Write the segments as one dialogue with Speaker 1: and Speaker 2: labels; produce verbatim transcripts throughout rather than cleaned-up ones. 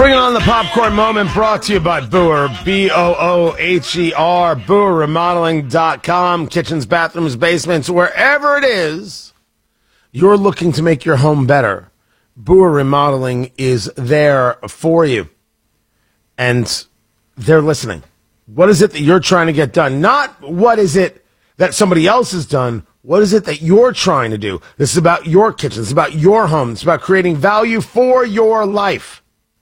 Speaker 1: Bringing on the popcorn moment, brought to you by Booher, B O O H E R, Booher Remodeling dot com, kitchens, bathrooms, basements, wherever it is you're looking to make your home better. Booher Remodeling is there for you, and they're listening. What is it that you're trying to get done? Not what is it that somebody else has done. What is it that you're trying to do? This is about your kitchen. It's about your home. It's about creating value for your life.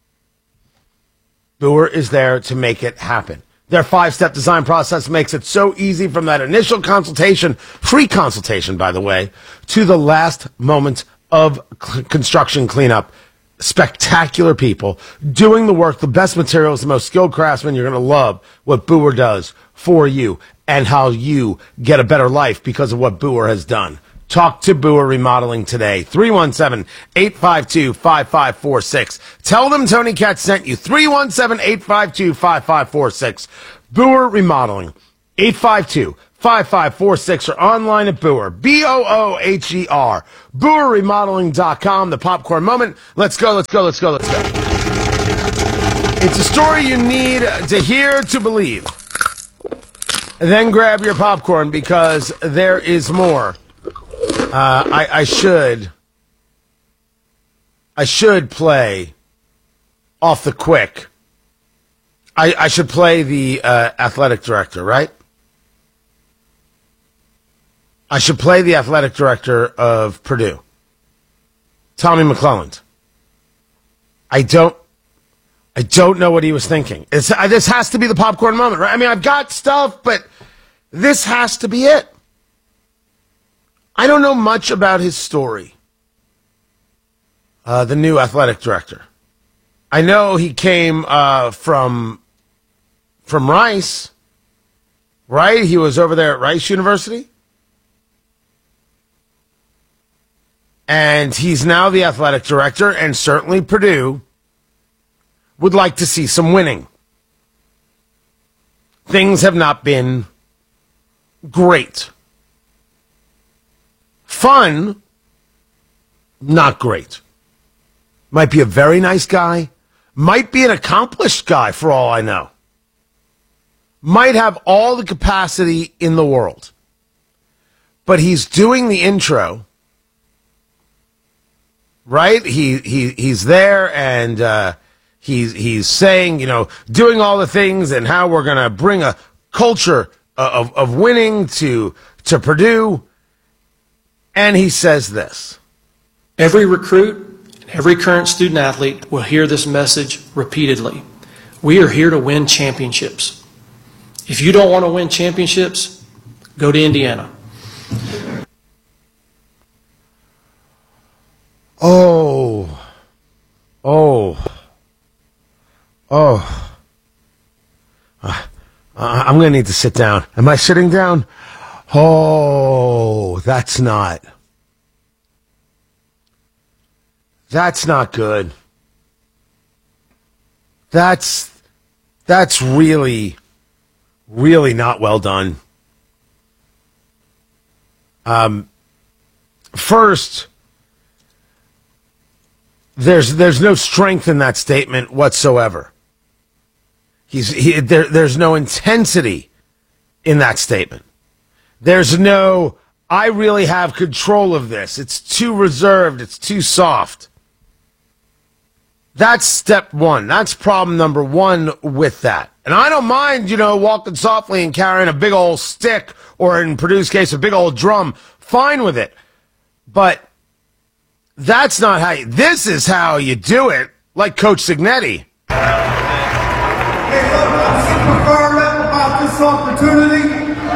Speaker 1: Booher is there to make it happen. Their five-step design process makes it so easy from that initial consultation, free consultation, by the way, to the last moment of cl- construction cleanup. Spectacular people doing the work, the best materials, the most skilled craftsmen. You're going to love what Booher does for you and how you get a better life because of what Booher has done. Talk to Booher Remodeling today. three one seven, eight five two, five five four six. Tell them Tony Katz sent you. three one seven, eight five two, five five four six. Booher Remodeling. eight five two, five five four six or online at Booher. B O O H E R. Booher Remodeling dot com. The popcorn moment. Let's go, let's go, let's go, let's go. It's a story you need to hear to believe. And then grab your popcorn because there is more. Uh, I, I should, I should play off the quick. I, I should play the uh, athletic director, right? I should play the athletic director of Purdue, Tommy McClelland. I don't, I don't know what he was thinking. It's, uh, this has to be the popcorn moment, right? I mean, I've got stuff, but this has to be it. I don't know much about his story, uh, the new athletic director. I know he came uh, from from Rice, right? He was over there at Rice University. And he's now the athletic director, and certainly Purdue would like to see some winning. Things have not been great. Fun, not great. Might be a very nice guy. Might be an accomplished guy for all I know. Might have all the capacity in the world. But he's doing the intro, right? He he he's there and uh, he's he's saying, you know, doing all the things and how we're going to bring a culture of of winning to to Purdue. And he says this.
Speaker 2: Every recruit, every current student athlete will hear this message repeatedly. We are here to win championships. If you don't want to win championships, go to Indiana.
Speaker 1: Oh. Oh. Oh. Uh, I'm going to need to sit down. Am I sitting down? Oh, that's not. That's not good. That's that's really, really not well done. Um, first, there's there's no strength in that statement whatsoever. He's he, there. There's no intensity in that statement. There's no, I really have control of this. It's too reserved. It's too soft. That's step one. That's problem number one with that. And I don't mind, you know, walking softly and carrying a big old stick, or in Purdue's case, a big old drum. Fine with it. But that's not how you, this is how you do it, like Coach Signetti.
Speaker 3: Hey, look, I'm super fired up about this opportunity.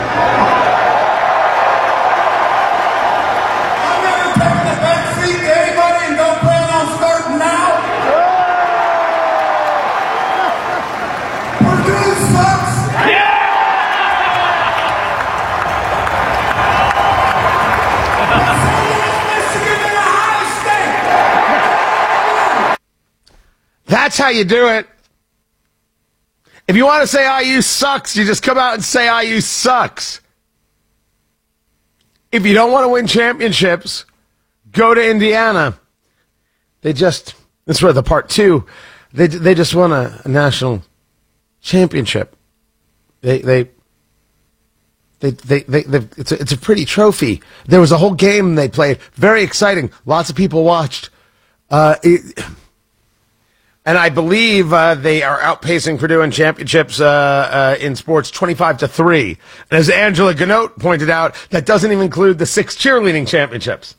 Speaker 1: That's how you do it. If you want to say I U sucks, you just come out and say I U sucks. If you don't want to win championships, go to Indiana. They just, this is where the part two, They they just won a, a national championship. They they they they, they, they it's a, it's a pretty trophy. There was a whole game they played, very exciting. Lots of people watched. Uh, it, and I believe uh, they are outpacing Purdue in championships uh, uh, in sports twenty-five to three. And as Angela Ganote pointed out, that doesn't even include the six cheerleading championships.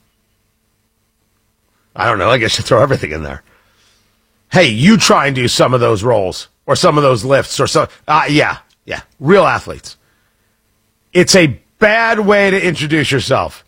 Speaker 1: I don't know. I guess you throw everything in there. Hey, you try and do some of those rolls or some of those lifts or so. Uh, yeah, yeah. Real athletes. It's a bad way to introduce yourself.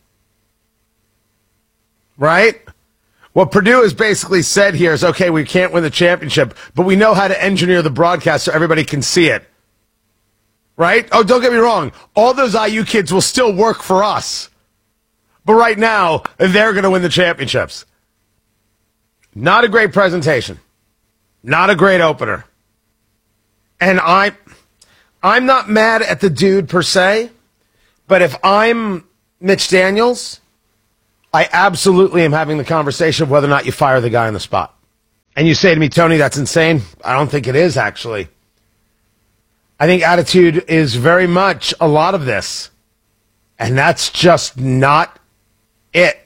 Speaker 1: Right? What Purdue has basically said here is, okay, we can't win the championship, but we know how to engineer the broadcast so everybody can see it. Right? Oh, don't get me wrong. All those I U kids will still work for us. But right now, they're going to win the championships. Not a great presentation. Not a great opener. And I, I'm not mad at the dude per se, but if I'm Mitch Daniels, I absolutely am having the conversation of whether or not you fire the guy on the spot. And you say to me, Tony, that's insane. I don't think it is, actually. I think attitude is very much a lot of this. And that's just not it.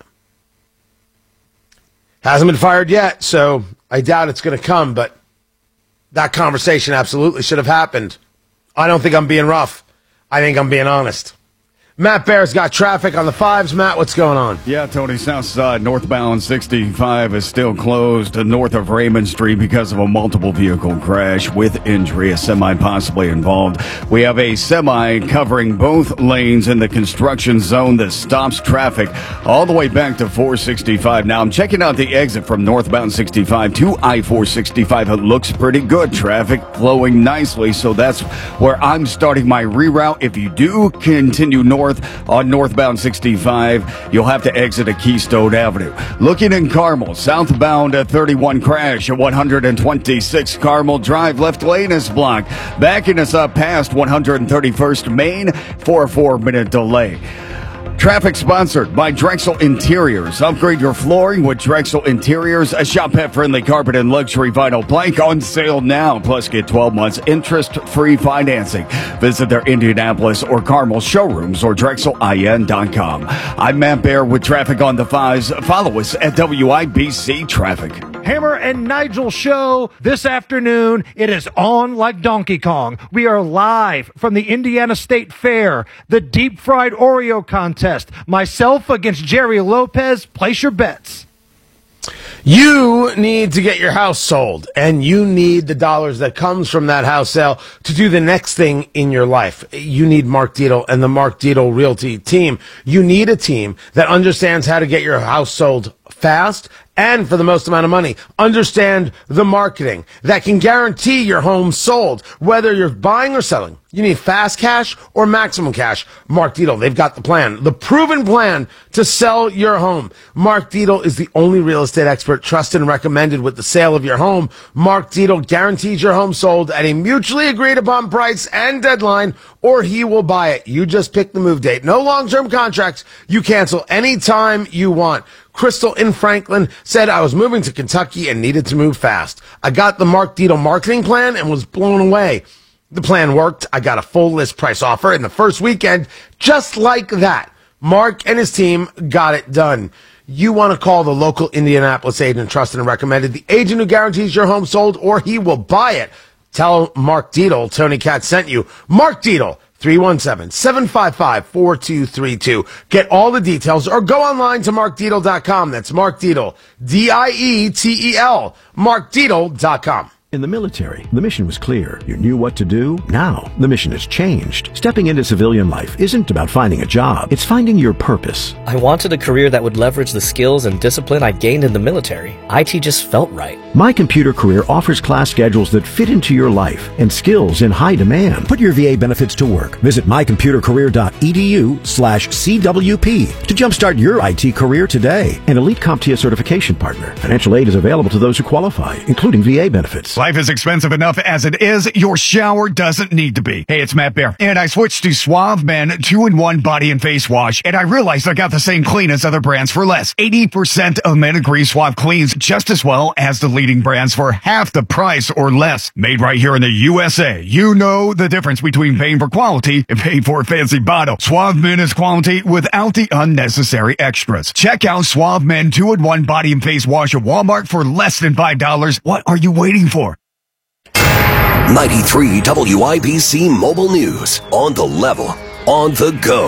Speaker 1: Hasn't been fired yet, so I doubt it's going to come, but that conversation absolutely should have happened. I don't think I'm being rough. I think I'm being honest. Matt Bear's got traffic on the fives. Matt, what's going on?
Speaker 4: Yeah, Tony, south side, northbound sixty-five is still closed north of Raymond Street because of a multiple vehicle crash with injury, a semi possibly involved. We have a semi covering both lanes in the construction zone that stops traffic all the way back to four sixty-five. Now, I'm checking out the exit from northbound sixty-five to I four sixty-five. It looks pretty good. Traffic flowing nicely, so that's where I'm starting my reroute. If you do continue north, on northbound sixty-five, you'll have to exit at Keystone Avenue. Looking in Carmel, southbound at thirty-one crash at one twenty-six Carmel Drive. Left lane is blocked. Backing us up past one thirty-first Main for a four-minute delay. Traffic sponsored by Drexel Interiors. Upgrade your flooring with Drexel Interiors. A shop pet-friendly carpet and luxury vinyl plank on sale now. Plus, get twelve months interest-free financing. Visit their Indianapolis or Carmel showrooms or Drexel I N dot com. I'm Matt Bear with traffic on the fives. Follow us at W I B C Traffic.
Speaker 5: Hammer and Nigel show this afternoon. It is on like Donkey Kong. We are live from the Indiana State Fair, the deep fried Oreo contest. Myself against Jerry Lopez. Place your bets.
Speaker 1: You need to get your house sold, and you need the dollars that comes from that house sale to do the next thing in your life. You need Mark Dietel and the Mark Dietel Realty team. You need a team that understands how to get your house sold fast and for the most amount of money. Understand the marketing that can guarantee your home sold, whether you're buying or selling. You need fast cash or maximum cash. Mark Dietel, they've got the plan, the proven plan to sell your home. Mark Dietel is the only real estate expert trusted and recommended with the sale of your home. Mark Dietel guarantees your home sold at a mutually agreed upon price and deadline, or he will buy it. You just pick the move date. No long-term contracts. You cancel anytime you want. Crystal in Franklin said, I was moving to Kentucky and needed to move fast. I got the Mark Dietel marketing plan and was blown away. The plan worked. I got a full list price offer in the first weekend, just like that. Mark and his team got it done. You want to call the local Indianapolis agent trusted and recommended, the agent who guarantees your home sold or he will buy it. Tell Mark Dietel Tony Katz sent you. Mark Dietel, three one seven, seven five five, four two three two. Get all the details or go online to mark dietel dot com. That's Mark Dietel, D I E T E L, mark dietel dot com.
Speaker 6: In the military, the mission was clear. You knew what to do. Now, the mission has changed. Stepping into civilian life isn't about finding a job. It's finding your purpose.
Speaker 7: I wanted a career that would leverage the skills and discipline I gained in the military. I T just felt right.
Speaker 6: My Computer Career offers class schedules that fit into your life and skills in high demand. Put your V A benefits to work. Visit my computer career dot e d u slash C W P to jumpstart your I T career today. An Elite CompTIA certification partner. Financial aid is available to those who qualify, including V A benefits.
Speaker 4: Life is expensive enough as it is. Your shower doesn't need to be. Hey, it's Matt Bear, and I switched to Suave Men two in one body and face wash, and I realized I got the same clean as other brands for less. eighty percent of men agree Suave cleans just as well as the leading brands for half the price or less. Made right here in the U S A. You know the difference between paying for quality and paying for a fancy bottle. Suave Men is quality without the unnecessary extras. Check out Suave Men two in one body and face wash at Walmart for less than five dollars. What are you waiting for?
Speaker 8: ninety-three W I B C Mobile News. On the level. On the go.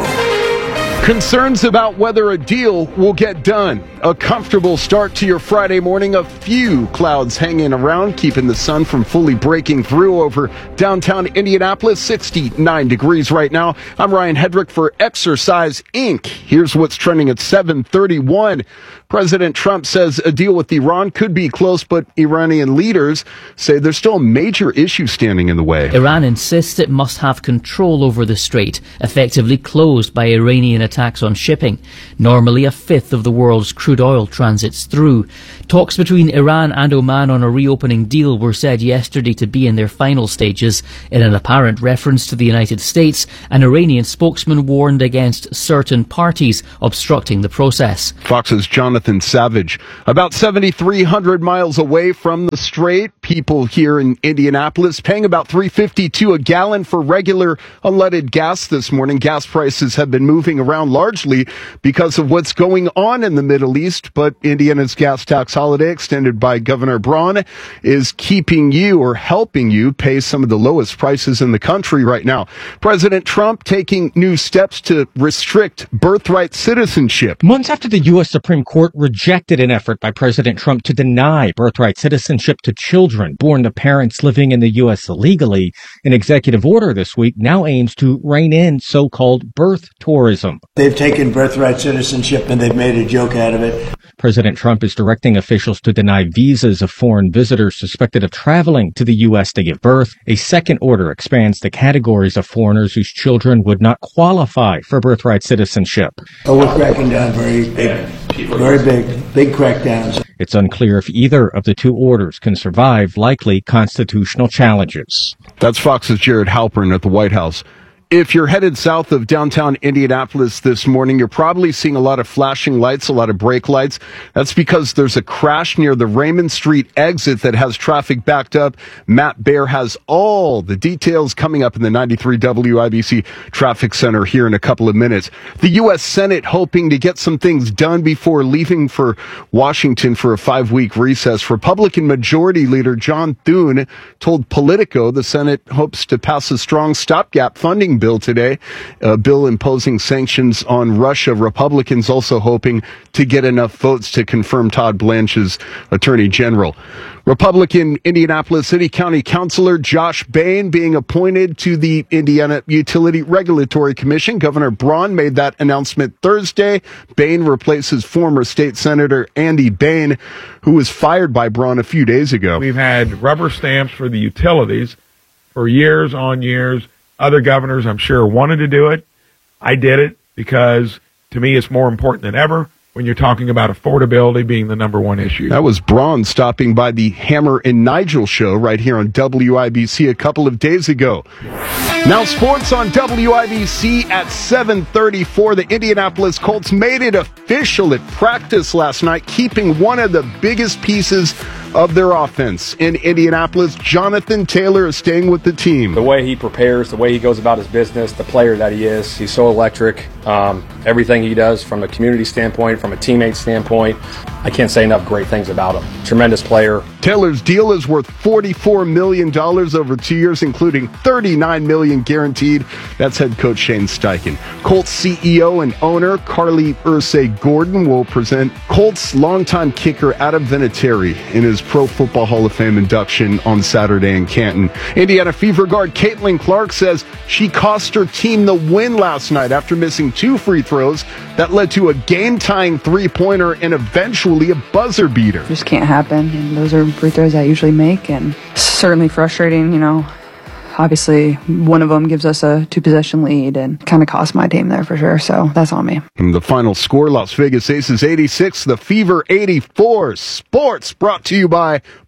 Speaker 9: Concerns about whether a deal will get done. A comfortable start to your Friday morning. A few clouds hanging around, keeping the sun from fully breaking through over downtown Indianapolis. sixty-nine degrees right now. I'm Ryan Hedrick for Exercise Incorporated. Here's what's trending at seven thirty-one. President Trump says a deal with Iran could be close, but Iranian leaders say there's still a major issue standing in the way.
Speaker 10: Iran insists it must have control over the strait, effectively closed by Iranian attacks on shipping. Normally a fifth of the world's crude oil transits through. Talks between Iran and Oman on a reopening deal were said yesterday to be in their final stages. In an apparent reference to the United States, an Iranian spokesman warned against certain parties obstructing the process.
Speaker 9: Fox's Jonathan Savage. About seventy-three hundred miles away from the strait, people here in Indianapolis paying about three dollars and fifty-two cents a gallon for regular unleaded gas this morning. Gas prices have been moving around largely because of what's going on in the Middle East, but Indiana's gas tax holiday extended by Governor Braun is keeping you or helping you pay some of the lowest prices in the country right now. President Trump taking new steps to restrict birthright citizenship.
Speaker 11: Months after the U S Supreme Court rejected an effort by President Trump to deny birthright citizenship to children born to parents living in the U S illegally, an executive order this week now aims to rein in so-called birth tourism.
Speaker 12: They've taken birthright citizenship and they've made a joke out of it.
Speaker 11: President Trump is directing officials to deny visas of foreign visitors suspected of traveling to the U S to give birth. A second order expands the categories of foreigners whose children would not qualify for birthright citizenship.
Speaker 12: Oh, we're cracking down very big, very big, big crackdowns.
Speaker 11: It's unclear if either of the two orders can survive likely constitutional challenges.
Speaker 9: That's Fox's Jared Halpern at the White House. If you're headed south of downtown Indianapolis this morning, you're probably seeing a lot of flashing lights, a lot of brake lights. That's because there's a crash near the Raymond Street exit that has traffic backed up. Matt Bear has all the details coming up in the ninety-three W I B C Traffic Center here in a couple of minutes. The U S Senate hoping to get some things done before leaving for Washington for a five-week recess. Republican Majority Leader John Thune told Politico the Senate hopes to pass a strong stopgap funding bill today, a bill imposing sanctions on Russia. Republicans also hoping to get enough votes to confirm Todd Blanche's attorney general. Republican Indianapolis City County Councilor Josh Bain being appointed to the Indiana Utility Regulatory Commission. Governor Braun made that announcement Thursday. Bain replaces former state senator Andy Bain, who was fired by Braun a few days ago.
Speaker 13: We've had rubber stamps for the utilities for years on years. Other governors, I'm sure, wanted to do it. I did it because, to me, it's more important than ever when you're talking about affordability being the number one issue.
Speaker 9: That was Braun stopping by the Hammer and Nigel show right here on W I B C a couple of days ago. Now sports on W I B C at seven thirty-four. The Indianapolis Colts made it official at practice last night, keeping one of the biggest pieces of their offense in Indianapolis. Jonathan Taylor is staying with the team.
Speaker 14: The way he prepares, the way he goes about his business, the player that he is, he's so electric. Um, everything he does from a community standpoint, from a teammate standpoint, I can't say enough great things about him. Tremendous player.
Speaker 9: Taylor's deal is worth forty-four million dollars over two years, including thirty-nine million dollars guaranteed. That's head coach Shane Steichen. Colts C E O and owner Carly Ursay Gordon will present Colts longtime kicker Adam Vinatieri in his Pro Football Hall of Fame induction on Saturday in Canton. Indiana Fever guard Caitlin Clark says she cost her team the win last night after missing two free throws that led to a game-tying three-pointer and eventually a buzzer beater.
Speaker 15: Just can't happen, and those are free throws I usually make, and certainly frustrating, you know. Obviously, one of them gives us a two-possession lead and kind of cost my team there for sure, so that's on me.
Speaker 9: And the final score, Las Vegas Aces eighty-six, the Fever eighty-four. Sports brought to you by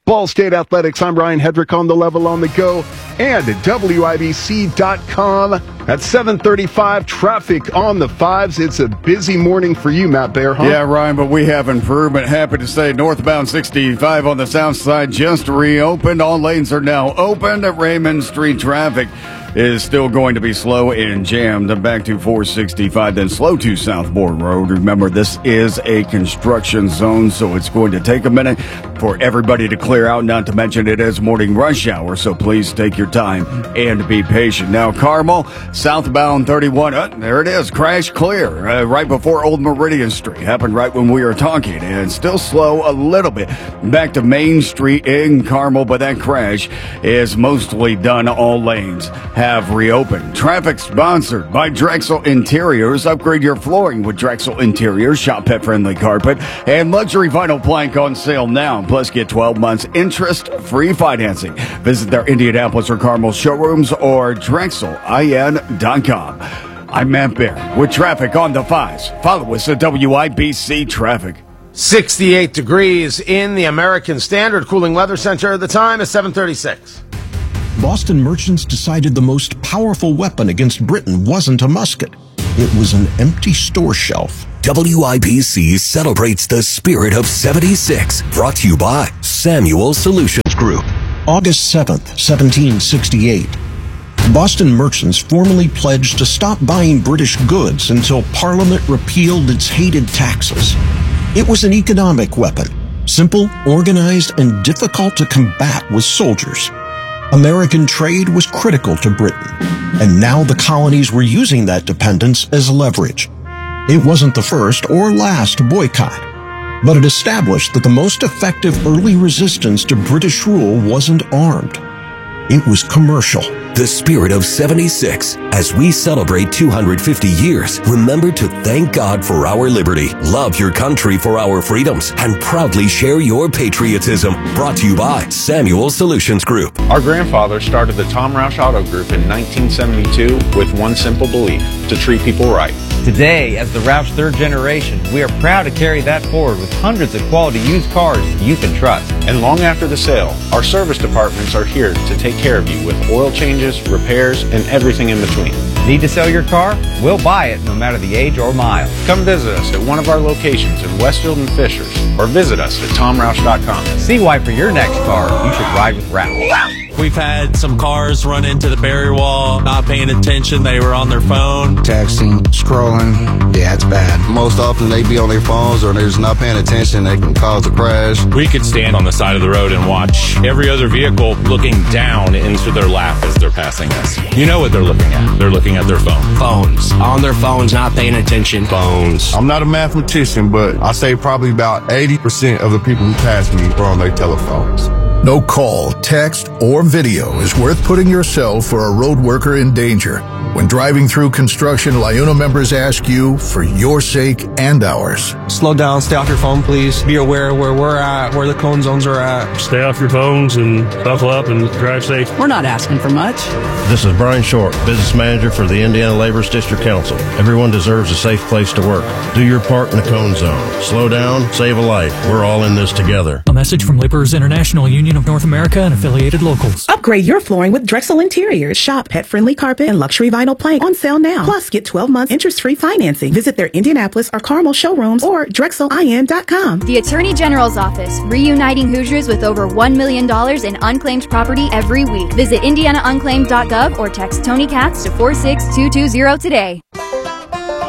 Speaker 9: Ball State Athletics. I'm Ryan Hedrick on The Level on the Go and at W I B C dot com. At seven thirty-five, traffic on the fives. It's a busy morning for you, Matt Bear, huh?
Speaker 4: Yeah, Ryan, but we have improvement. Happy to say northbound sixty-five on the south side just reopened. All lanes are now open. Raymond Street traffic is still going to be slow and jammed. Back to four sixty-five, then slow to Southbourne Road. Remember, this is a construction zone, so it's going to take a minute for everybody to clear out, not to mention it is morning rush hour, so please take your time and be patient. Now, Carmel, southbound thirty-one, uh, there it is, crash clear, uh, right before Old Meridian Street. Happened right when we were talking, and still slow a little bit. Back to Main Street in Carmel, but that crash is mostly done. All lanes have reopened. Traffic sponsored by Drexel Interiors. Upgrade your flooring with Drexel Interiors. Shop pet-friendly carpet and luxury vinyl plank on sale now. Plus, get twelve months interest-free financing. Visit their Indianapolis or Carmel showrooms or Drexel I N dot com. I'm Matt Bear with traffic on the fives. Follow us at W I B C Traffic.
Speaker 1: sixty-eight degrees in the American Standard Cooling Weather Center. The time is seven thirty-six.
Speaker 6: Boston merchants decided the most powerful weapon against Britain wasn't a musket. It was an empty store shelf.
Speaker 8: W I B C celebrates the spirit of seventy-six. Brought to you by Samuel Solutions Group.
Speaker 6: August seventh, seventeen sixty-eight. Boston merchants formally pledged to stop buying British goods until Parliament repealed its hated taxes. It was an economic weapon, simple, organized, and difficult to combat with soldiers. American trade was critical to Britain, and now the colonies were using that dependence as leverage. It wasn't the first or last boycott, but it established that the most effective early resistance to British rule wasn't armed. It was commercial.
Speaker 8: The spirit of seventy-six. As we celebrate two hundred fifty years, remember to thank God for our liberty, love your country for our freedoms, and proudly share your patriotism. Brought to you by Samuel Solutions Group.
Speaker 16: Our grandfather started the Tom Roush Auto Group in nineteen seventy-two with one simple belief: to treat people right.
Speaker 17: Today, as the Roush third generation, we are proud to carry that forward with hundreds of quality used cars you can trust.
Speaker 16: And long after the sale, our service departments are here to take care of you with oil changes, repairs, and everything in between.
Speaker 17: Need to sell your car? We'll buy it no matter the age or mile.
Speaker 16: Come visit us at one of our locations in Westfield and Fishers, or visit us at tom roush dot com.
Speaker 17: See why for your next car, you should ride with Roush.
Speaker 18: We've had some cars run into the barrier wall, not paying attention. They were on their phone.
Speaker 19: Texting, scrolling. Yeah, it's bad.
Speaker 20: Most often they be on their phones or they're just not paying attention. They can cause a crash.
Speaker 18: We could stand on the side of the road and watch every other vehicle looking down into their lap as they're passing us. You know what they're looking at. They're looking at their phone.
Speaker 19: Phones. On their phones, not paying attention.
Speaker 20: Phones. I'm not a mathematician, but I say probably about eighty percent of the people who pass me are on their telephones.
Speaker 21: No call, text, or video is worth putting yourself or a road worker in danger. When driving through construction, LIUNA members ask you for your sake and ours.
Speaker 22: Slow down, stay off your phone, please. Be aware where we're at, where the cone zones are at.
Speaker 23: Stay off your phones and buckle up and drive safe.
Speaker 24: We're not asking for much.
Speaker 25: This is Brian Short, Business Manager for the Indiana Laborers District Council. Everyone deserves a safe place to work. Do your part in the cone zone. Slow down, save a life. We're all in this together.
Speaker 26: A message from Laborers International Union of North America and affiliated locals.
Speaker 27: Upgrade your flooring with Drexel Interiors. Shop pet-friendly carpet and luxury vinyl plank on sale now. Plus, get twelve months interest-free financing. Visit their Indianapolis or Carmel showrooms or Drexel I N dot com.
Speaker 28: The Attorney General's Office, reuniting Hoosiers with over one million dollars in unclaimed property every week. Visit indiana unclaimed dot gov or text Tony Katz to four six two two zero today.